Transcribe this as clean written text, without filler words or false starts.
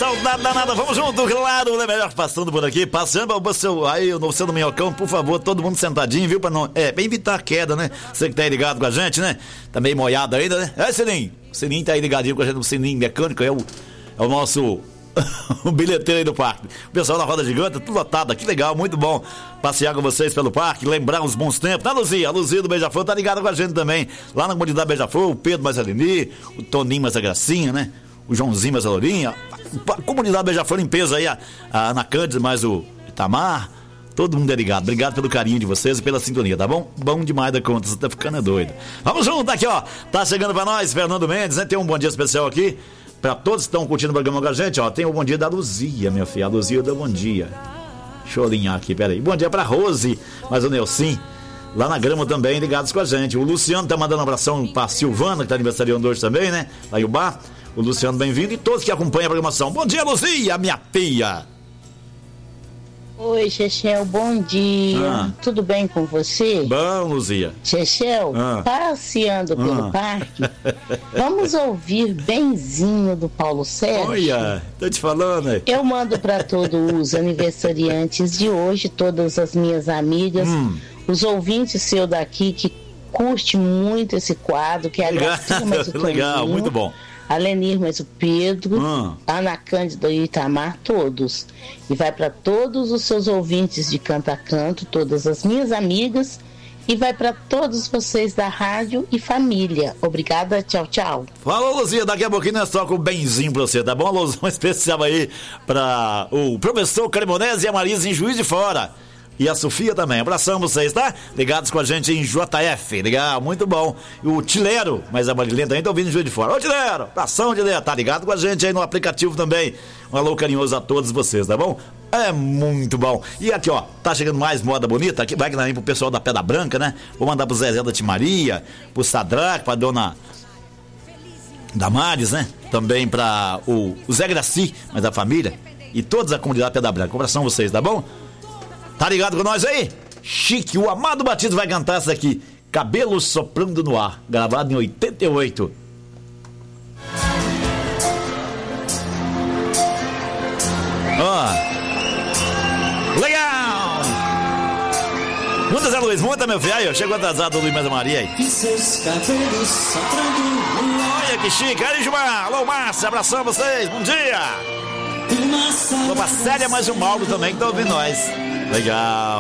saudade danada, vamos junto, claro, né? Melhor passando por aqui, passando o seu, aí no seu do minhocão, por favor, todo mundo sentadinho, viu? Pra não, pra evitar a queda, né? Você que tá aí ligado com a gente, né? Tá meio molhado ainda, né? Sininho, o Sininho tá aí ligadinho com a gente, o Sininho mecânico, é o nosso o bilheteiro aí do parque. O pessoal da roda gigante, tudo lotado, que legal, muito bom passear com vocês pelo parque, lembrar os bons tempos. A Luzia do Beija-Flor tá ligada com a gente também, lá na comunidade Beija-Flor, o Pedro mais a Leni, o Toninho mais a Gracinha, né? O Joãozinho mais a Lourinha, a comunidade Beija-Flor em peso aí, a Ana Cândido mais o Itamar, todo mundo é ligado. Obrigado pelo carinho de vocês e pela sintonia, tá bom? Bom demais da conta, você tá ficando doido. Vamos junto aqui, ó, tá chegando pra nós, Fernando Mendes, né? Tem um bom dia especial aqui pra todos que estão curtindo o programa com a gente, ó. Tem o bom dia da Luzia, minha filha, a Luzia deu bom dia. Deixa eu alinhar aqui, peraí. Bom dia pra Rose, mas o Nelson lá na grama também, ligados com a gente. O Luciano tá mandando um abração pra Silvana, que tá aniversariando hoje também, né? Lá em Ubá. O Luciano, bem-vindo. E todos que acompanham a programação. Bom dia, Luzia, minha filha. Oi, Chechel, bom dia. Tudo bem com você? Bom, Luzia. Chechel, passeando pelo parque, vamos ouvir Benzinho do Paulo Sérgio? Olha, tô te falando aí. Eu mando para todos os aniversariantes de hoje, todas as minhas amigas, os ouvintes seu daqui que curte muito esse quadro, que é a Gracinha, mas o Toninho. Legal, muito bom. A Lenir, mas o Pedro, a Ana Cândida e o Itamar, todos. E vai para todos os seus ouvintes de Canto a Canto, todas as minhas amigas, e vai para todos vocês da rádio e família. Obrigada, tchau, tchau. Falou, Luzia, daqui a pouquinho nós toca um benzinho pra você, tá bom? Alusão especial aí pra o professor Cremonese e a Marisa em Juiz de Fora. E a Sofia também. Abração vocês, tá? Ligados com a gente em JF. Legal, muito bom. E o Tilero, mas a Marilene também tá ouvindo em Juiz de Fora. Ô, Tilero, abração, Tilero. Tá ligado com a gente aí no aplicativo também. Um alô carinhoso a todos vocês, tá bom? É muito bom. E aqui, ó, tá chegando mais moda bonita. Aqui vai também pro pessoal da Pedra Branca, né? Vou mandar pro Zezé da Timaria, pro Sadraque, pra dona Damares, né? Também pra o Zé Graci, mas da família. E todos a comunidade Pedra Branca. Abração vocês, tá bom? Tá ligado com nós aí? Chique, o Amado Batista vai cantar essa aqui, Cabelo Soprando no Ar, gravado em 88. Ó, legal! Muita, Zé Luiz, muita, meu filho. Aí, chegou atrasado o Luiz Maria Maria aí. E seus cabelos soprando no ar. Olha que chique. Aí, Gilmar. Alô, Márcia, abração a vocês, bom dia. Uma séria, mais o Mauro também que tá ouvindo nós. Legal.